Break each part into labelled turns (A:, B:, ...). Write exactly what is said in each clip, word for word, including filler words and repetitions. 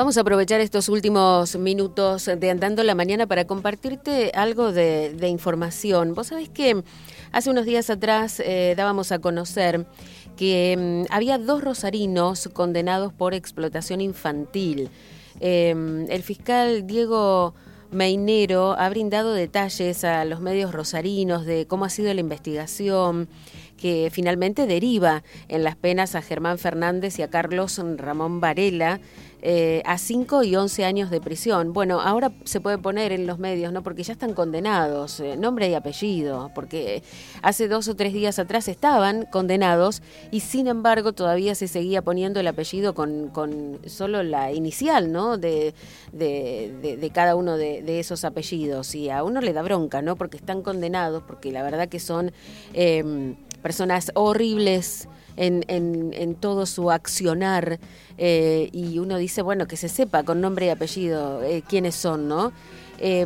A: Vamos a aprovechar estos últimos minutos de Andando la Mañana para compartirte algo de, de información. Vos sabés que hace unos días atrás eh, dábamos a conocer que eh, había dos rosarinos condenados por explotación infantil. Eh, el fiscal Diego Meinero ha brindado detalles a los medios rosarinos de cómo ha sido la investigación, que finalmente deriva en las penas a Germán Fernández y a Carlos Ramón Varela eh, a cinco y once años de prisión. Bueno, ahora se puede poner en los medios, ¿no? Porque ya están condenados, eh, nombre y apellido, porque hace dos o tres días atrás estaban condenados y sin embargo todavía se seguía poniendo el apellido con, con solo la inicial, ¿no? De, de, de, de cada uno de, de esos apellidos, y a uno le da bronca, ¿no? Porque están condenados, porque la verdad que son eh, personas horribles en, en, en todo su accionar, eh, y uno dice, bueno, que se sepa con nombre y apellido eh, quiénes son, ¿no? Eh,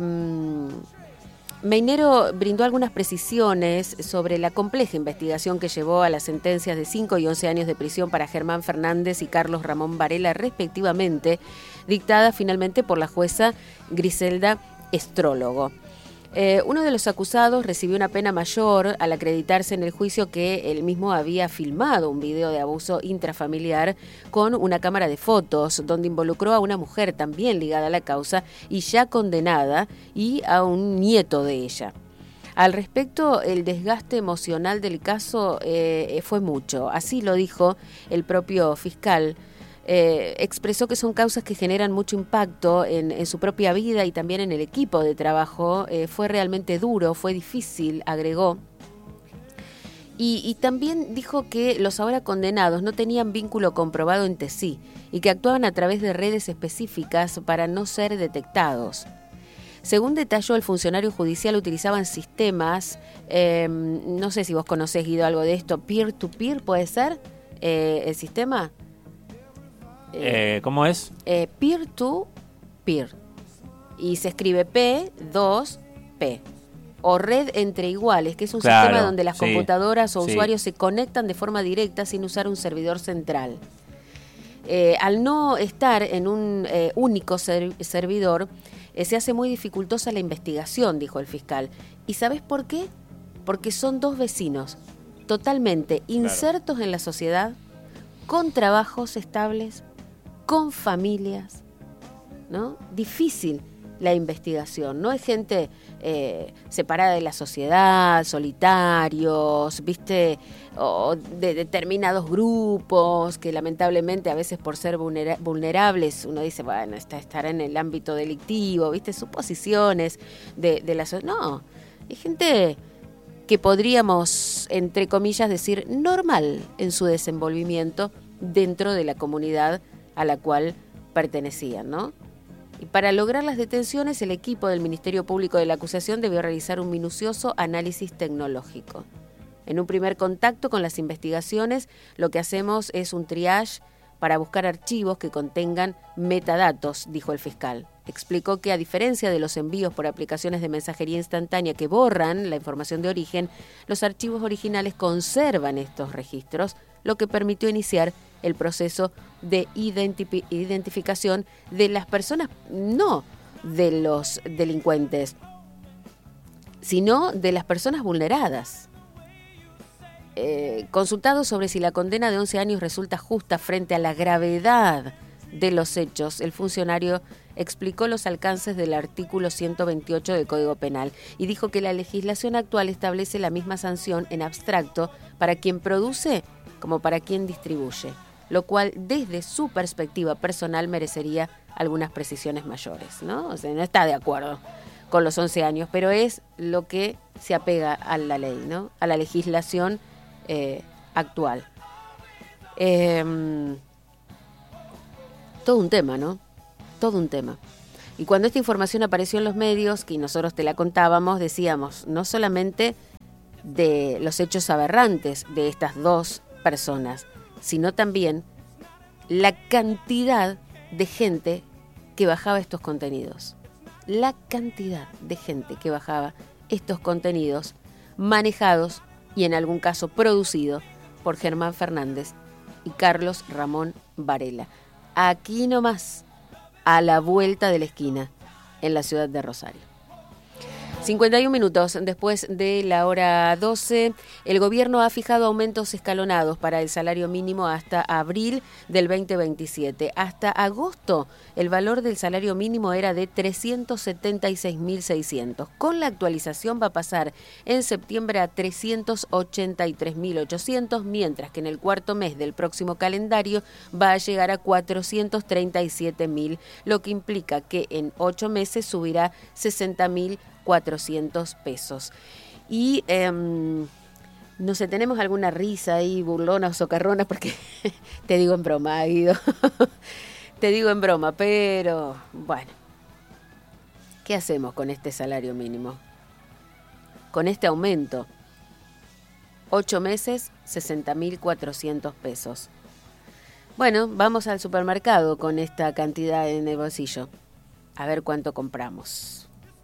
A: Meinero brindó algunas precisiones sobre la compleja investigación que llevó a las sentencias de cinco y once años de prisión para Germán Fernández y Carlos Ramón Varela, respectivamente, dictadas finalmente por la jueza Griselda Estrólogo. Eh, uno de los acusados recibió una pena mayor al acreditarse en el juicio que él mismo había filmado un video de abuso intrafamiliar con una cámara de fotos donde involucró a una mujer también ligada a la causa y ya condenada, y a un nieto de ella. Al respecto, el desgaste emocional del caso eh, fue mucho. Así lo dijo el propio fiscal. Eh, expresó que son causas que generan mucho impacto en, en su propia vida y también en el equipo de trabajo. Eh, fue realmente duro, fue difícil, agregó. Y, y también dijo que los ahora condenados no tenían vínculo comprobado entre sí y que actuaban a través de redes específicas para no ser detectados. Según detalló el funcionario judicial, utilizaban sistemas, eh, no sé si vos conocés, Guido, algo de esto, peer-to-peer, ¿puede ser eh, el sistema?
B: Eh, ¿Cómo es?
A: Eh, peer-to-peer. Y se escribe P dos P. O red entre iguales, que es un
B: Claro,
A: sistema donde las
B: sí,
A: computadoras o
B: sí.
A: usuarios se conectan de forma directa sin usar un servidor central. Eh, al no estar en un eh, único ser- servidor, eh, se hace muy dificultosa la investigación, dijo el fiscal. ¿Y sabés por qué? Porque son dos vecinos totalmente insertos en la sociedad, con trabajos estables, con familias, ¿no? Difícil la investigación, no es gente eh, separada de la sociedad, solitarios, viste, o de determinados grupos que lamentablemente a veces por ser vulnera- vulnerables uno dice, bueno, está, estará en el ámbito delictivo, viste, suposiciones de, de la sociedad. No, hay gente que podríamos, entre comillas, decir normal en su desenvolvimiento dentro de la comunidad a la cual pertenecían, ¿no? Y para lograr las detenciones, el equipo del Ministerio Público de la Acusación debió realizar un minucioso análisis tecnológico. En un primer contacto con las investigaciones, lo que hacemos es un triage para buscar archivos que contengan metadatos, dijo el fiscal. Explicó que, a diferencia de los envíos por aplicaciones de mensajería instantánea que borran la información de origen, los archivos originales conservan estos registros, lo que permitió iniciar el proceso de identifi- identificación de las personas, no de los delincuentes, sino de las personas vulneradas. Eh, consultado sobre si la condena de once años resulta justa frente a la gravedad de los hechos, el funcionario explicó los alcances del artículo ciento veintiocho del Código Penal y dijo que la legislación actual establece la misma sanción en abstracto para quien produce como para quien distribuye, lo cual desde su perspectiva personal merecería algunas precisiones mayores, ¿no? O sea, no está de acuerdo con los once años, pero es lo que se apega a la ley, ¿no? A la legislación eh, actual. Eh, todo un tema, ¿no? Todo un tema. Y cuando esta información apareció en los medios, que nosotros te la contábamos, decíamos, no solamente de los hechos aberrantes de estas dos personas, sino también la cantidad de gente que bajaba estos contenidos. La cantidad de gente que bajaba estos contenidos manejados y en algún caso producidos por Germán Fernández y Carlos Ramón Varela. Aquí nomás, a la vuelta de la esquina en la ciudad de Rosario. cincuenta y un minutos después de la hora doce, el gobierno ha fijado aumentos escalonados para el salario mínimo hasta abril del veinte veintisiete. Hasta agosto, el valor del salario mínimo era de trescientos setenta y seis mil seiscientos. Con la actualización va a pasar en septiembre a trescientos ochenta y tres mil ochocientos, mientras que en el cuarto mes del próximo calendario va a llegar a cuatrocientos treinta y siete mil, lo que implica que en ocho meses subirá sesenta mil cuatrocientos pesos. Y eh, no sé, tenemos alguna risa ahí, burlona o socarrona, porque te digo en broma, Guido. Te digo en broma, pero bueno, ¿qué hacemos con este salario mínimo? Con este aumento, ocho meses, sesenta mil cuatrocientos pesos. Bueno, vamos al supermercado con esta cantidad en el bolsillo, a ver cuánto compramos.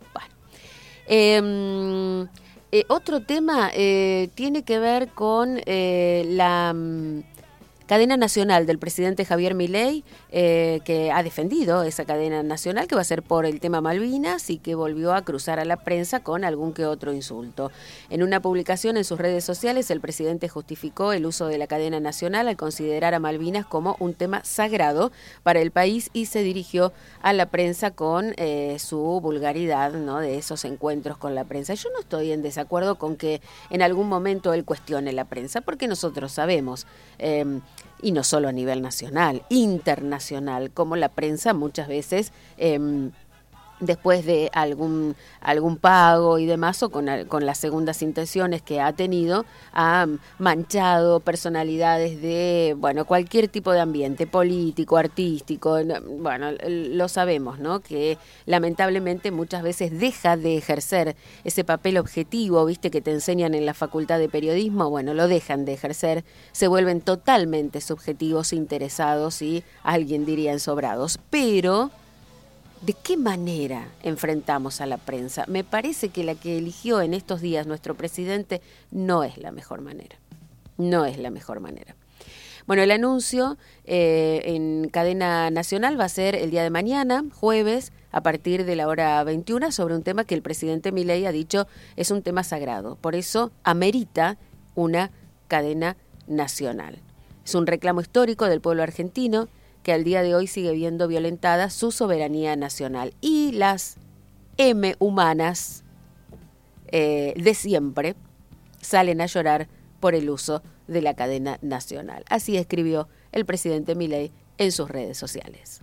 A: Eh, eh, otro tema eh, tiene que ver con eh, la um, cadena nacional del presidente Javier Milei, eh, que ha defendido esa cadena nacional, que va a ser por el tema Malvinas y que volvió a cruzar a la prensa con algún que otro insulto. En una publicación en sus redes sociales, el presidente justificó el uso de la cadena nacional al considerar a Malvinas como un tema sagrado para el país y se dirigió a la prensa con eh, su vulgaridad, ¿no?, de esos encuentros con la prensa. Yo no estoy en desacuerdo con que en algún momento él cuestione la prensa, porque nosotros sabemos, eh, y no solo a nivel nacional, internacional, como la prensa muchas veces eh, después de algún algún pago y demás, o con, con las segundas intenciones que ha tenido, ha manchado personalidades de, bueno, cualquier tipo de ambiente, político, artístico, bueno, lo sabemos, ¿no?, que lamentablemente muchas veces deja de ejercer ese papel objetivo, viste, que te enseñan en la Facultad de Periodismo, bueno, lo dejan de ejercer, se vuelven totalmente subjetivos, interesados y alguien diría ensobrados, pero ¿de qué manera enfrentamos a la prensa? Me parece que la que eligió en estos días nuestro presidente no es la mejor manera. No es la mejor manera. Bueno, el anuncio eh, en cadena nacional va a ser el día de mañana, jueves, a partir de la hora veintiuna, sobre un tema que el presidente Milei ha dicho es un tema sagrado. Por eso amerita una cadena nacional. Es un reclamo histórico del pueblo argentino, que al día de hoy sigue viendo violentada su soberanía nacional. Y las M humanas eh, de siempre salen a llorar por el uso de la cadena nacional. Así escribió el presidente Milei en sus redes sociales.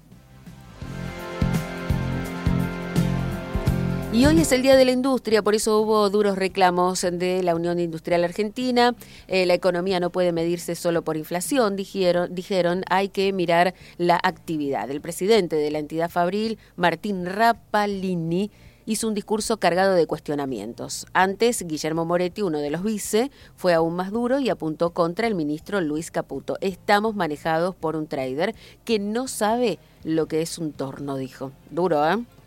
A: Y hoy es el Día de la Industria, por eso hubo duros reclamos de la Unión Industrial Argentina. Eh, la economía no puede medirse solo por inflación, dijeron, dijeron, hay que mirar la actividad. El presidente de la entidad fabril, Martín Rapalini, hizo un discurso cargado de cuestionamientos. Antes, Guillermo Moretti, uno de los vice, fue aún más duro y apuntó contra el ministro Luis Caputo. Estamos manejados por un trader que no sabe lo que es un torno, dijo. Duro, ¿eh?